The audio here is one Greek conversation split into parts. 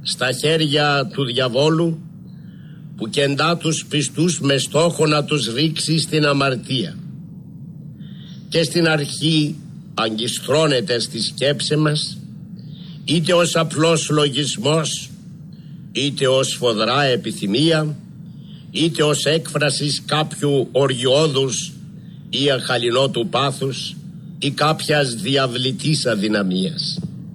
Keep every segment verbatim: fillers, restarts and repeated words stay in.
στα χέρια του διαβόλου, που κεντά τους πιστούς με στόχο να τους ρίξει στην αμαρτία. Και στην αρχή αγκιστρώνεται στη σκέψη μας, είτε ως απλός λογισμός, είτε ως σφοδρά επιθυμία, είτε ως έκφρασης κάποιου οργιώδους ή αχαλινότου πάθους ή κάποιας διαβλητής αδυναμίας.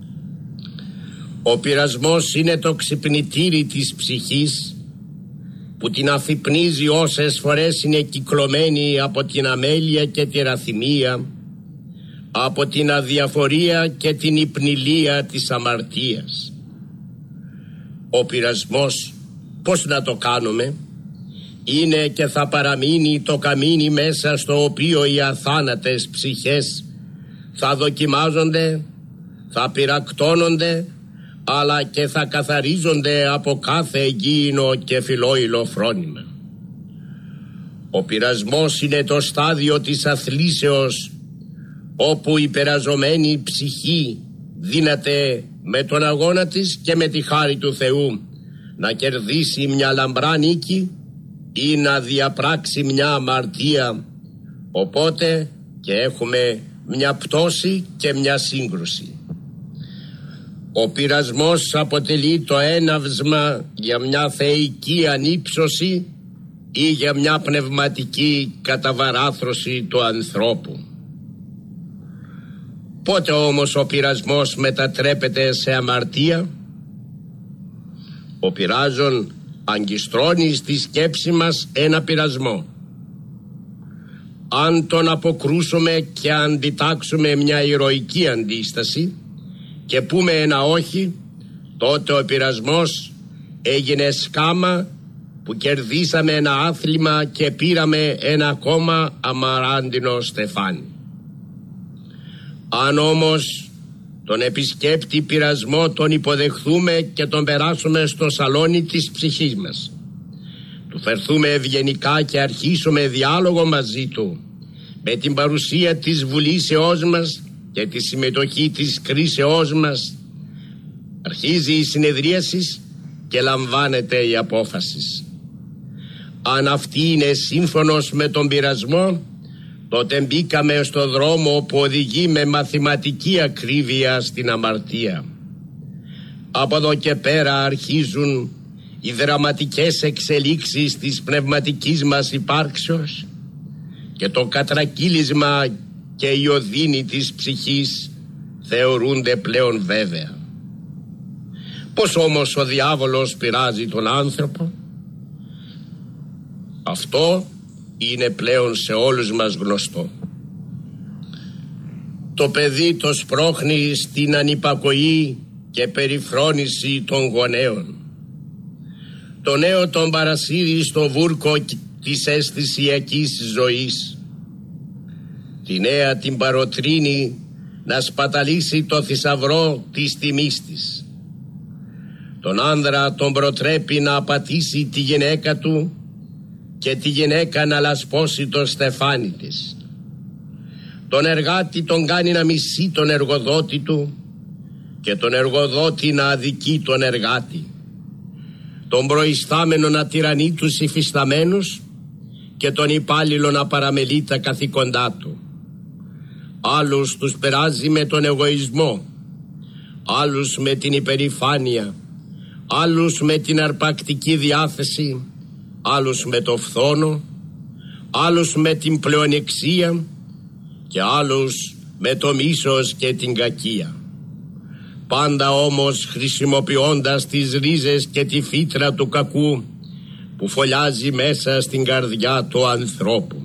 Ο πειρασμός είναι το ξυπνητήρι της ψυχής, που την αφυπνίζει όσες φορές είναι κυκλωμένη από την αμέλεια και τη ραθυμία, από την αδιαφορία και την υπνηλία της αμαρτίας. Ο πειρασμός, πώς να το κάνουμε, είναι και θα παραμείνει το καμίνι μέσα στο οποίο οι αθάνατες ψυχές θα δοκιμάζονται, θα πυρακτώνονται, αλλά και θα καθαρίζονται από κάθε εγγύηνο και φιλόιλο φρόνημα. Ο πειρασμός είναι το στάδιο της αθλήσεως, όπου η περαζωμένη ψυχή δύναται με τον αγώνα της και με τη χάρη του Θεού να κερδίσει μια λαμπρά νίκη ή να διαπράξει μια αμαρτία, οπότε και έχουμε μια πτώση και μια σύγκρουση. Ο πειρασμός αποτελεί το έναυσμα για μια θεϊκή ανύψωση ή για μια πνευματική καταβαράθρωση του ανθρώπου. Πότε όμως ο πειρασμός μετατρέπεται σε αμαρτία? Ο πειράζων αγκιστρώνει στη σκέψη μας ένα πειρασμό. Αν τον αποκρούσουμε και αντιτάξουμε μια ηρωική αντίσταση και πούμε ένα όχι, τότε ο πειρασμός έγινε σκάμα που κερδίσαμε ένα άθλημα και πήραμε ένα ακόμα αμαράντινο στεφάνι. Αν όμως τον επισκέπτη πειρασμό τον υποδεχθούμε και τον περάσουμε στο σαλόνι της ψυχής μας, του φερθούμε ευγενικά και αρχίσουμε διάλογο μαζί του, με την παρουσία της βουλήσεώς μας και τη συμμετοχή της κρίσεώς μας, αρχίζει η συνεδρίαση και λαμβάνεται η απόφαση. Αν αυτή είναι σύμφωνος με τον πειρασμό, τότε μπήκαμε στο δρόμο που οδηγεί με μαθηματική ακρίβεια στην αμαρτία. Από εδώ και πέρα αρχίζουν οι δραματικές εξελίξεις της πνευματικής μας υπάρξεως και το κατρακύλισμα και η οδύνη της ψυχής θεωρούνται πλέον βέβαια. Πώς όμως ο διάβολος πειράζει τον άνθρωπο? Αυτό είναι πλέον σε όλους μας γνωστό. Το παιδί το σπρώχνει στην ανυπακοή και περιφρόνηση των γονέων. Το νέο τον παρασύρει στο βούρκο της αισθησιακής ζωής. Τη νέα την παροτρύνει να σπαταλήσει το θησαυρό της τιμής της. Τον άνδρα τον προτρέπει να απατήσει τη γυναίκα του και τη γυναίκα να λασπώσει το στεφάνι της. Τον εργάτη τον κάνει να μισεί τον εργοδότη του και τον εργοδότη να αδικεί τον εργάτη. Τον προϊστάμενο να τυραννεί τους υφισταμένους και τον υπάλληλο να παραμελεί τα καθήκοντά του. Άλλους τους περάζει με τον εγωισμό, άλλους με την υπερηφάνεια, άλλους με την αρπακτική διάθεση, άλλους με το φθόνο, άλλους με την πλεονεξία και άλλους με το μίσος και την κακία. Πάντα όμως χρησιμοποιώντας τις ρίζες και τη φύτρα του κακού που φωλιάζει μέσα στην καρδιά του ανθρώπου.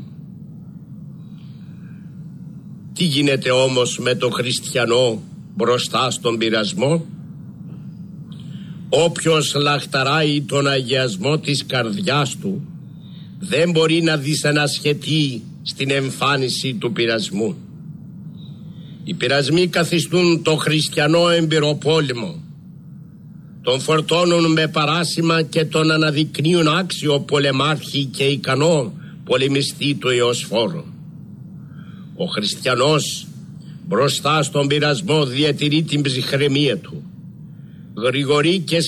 Τι γίνεται όμως με το χριστιανό μπροστά στον πειρασμό? Όποιος λαχταράει τον αγιασμό της καρδιάς του δεν μπορεί να δυσανασχετεί στην εμφάνιση του πειρασμού. Οι πειρασμοί καθιστούν το χριστιανό εμπειροπόλεμο, τον φορτώνουν με παράσημα και τον αναδεικνύουν άξιο πολεμάρχη και ικανό πολεμιστή του Ιωσφόρου. Ο χριστιανός μπροστά στον πειρασμό διατηρεί την ψυχραιμία του, γρηγορεί και